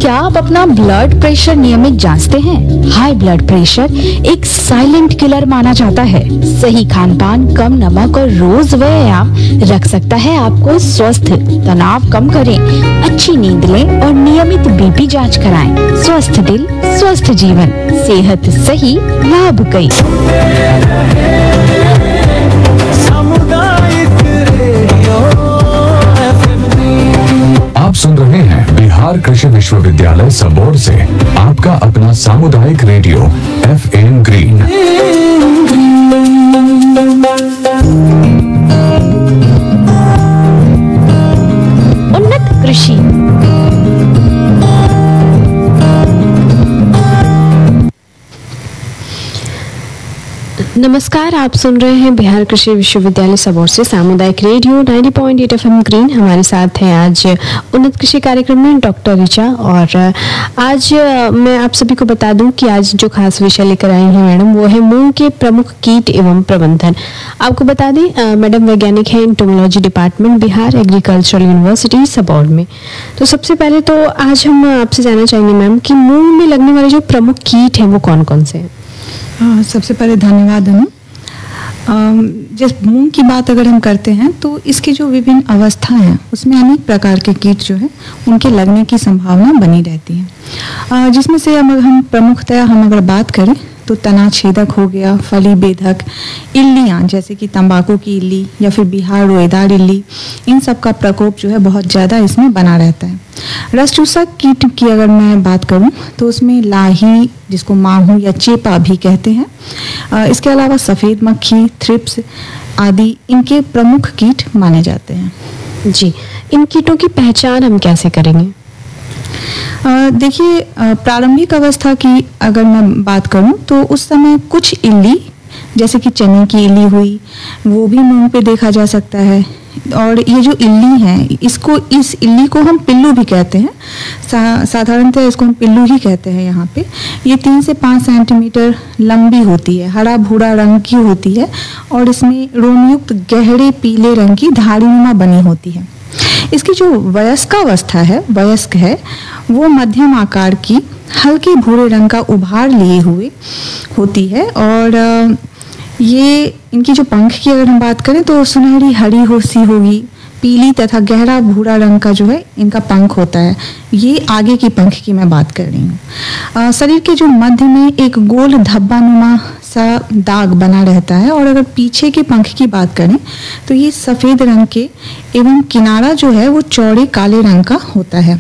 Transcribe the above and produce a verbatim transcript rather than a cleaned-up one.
क्या आप अपना ब्लड प्रेशर नियमित जांचते हैं? हाई ब्लड प्रेशर एक साइलेंट किलर माना जाता है। सही खान पान, कम नमक और रोज व्यायाम रख सकता है आपको स्वस्थ। तनाव कम करें, अच्छी नींद लें और नियमित बीपी जांच कराएं। स्वस्थ दिल, स्वस्थ जीवन, सेहत सही, लाभ कई। आप सुन रहे हैं बिहार कृषि विश्वविद्यालय सबौर से आपका अपना सामुदायिक रेडियो एफ एम ग्रीन। उन्नत कृषि। नमस्कार, आप सुन रहे हैं बिहार कृषि विश्वविद्यालय सबौर से सामुदायिक रेडियो नब्बे पॉइंट आठ एफएम ग्रीन। हमारे साथ हैं आज उन्नत कृषि कार्यक्रम में डॉक्टर ऋचा। और आज मैं आप सभी को बता दूं कि आज जो खास विषय लेकर आई हैं मैडम, वो है मूंग के प्रमुख कीट एवं प्रबंधन। आपको बता दें मैडम वैज्ञानिक है entomology department, Bihar agricultural university Sabour में। तो सबसे पहले तो आज हम आपसे जानना चाहेंगे मैम कि मूंग में लगने वाले जो प्रमुख कीट हैं वो कौन कौन से हैं? हाँ, सबसे पहले धन्यवाद अनु। जिस मूंग की बात अगर हम करते हैं तो इसकी जो विभिन्न अवस्थाएं हैं उसमें अनेक प्रकार के कीट जो है उनके लगने की संभावना बनी रहती है, जिसमें से अगर हम प्रमुखतया हम अगर बात करें तो तना छेदक हो गया, फली बेधक, इल्लियाँ जैसे कि तंबाकू की इल्ली या फिर बिहार रोएदार इल्ली, इन सब का प्रकोप जो है बहुत ज़्यादा इसमें बना रहता है। रस चूसक कीट की अगर मैं बात करूं तो उसमें लाही, जिसको माहू या चेपा भी कहते हैं, इसके अलावा सफ़ेद मक्खी, थ्रिप्स आदि इनके प्रमुख कीट माने जाते हैं। जी, इन कीटों की पहचान हम कैसे करेंगे? देखिए, प्रारंभिक अवस्था की अगर मैं बात करूं तो उस समय कुछ इल्ली जैसे कि चने की इल्ली हुई, वो भी मूंग पे देखा जा सकता है। और ये जो इल्ली है, इसको इस इल्ली को हम पिल्लू भी कहते हैं। सा, साधारणतः इसको हम पिल्लू ही कहते हैं यहाँ पे। ये तीन से पाँच सेंटीमीटर लंबी होती है, हरा भूरा रंग की होती है और इसमें रोमयुक्त गहरे पीले रंग की धारीनुमा बनी होती है। इसकी जो वयस्कावस्था है, वयस्क है, वो मध्यम आकार की हल्के भूरे रंग का उभार लिए हुए होती है। और ये इनकी जो पंख की अगर हम बात करें तो सुनहरी हरी हो सी होगी, पीली तथा गहरा भूरा रंग का जो है इनका पंख होता है। ये आगे की पंख की मैं बात कर रही हूँ। शरीर के जो मध्य में एक गोल धब्बा नुमा सा दाग बना रहता है। और अगर पीछे के पंख की बात करें तो ये सफ़ेद रंग के एवं किनारा जो है वो चौड़े काले रंग का होता है।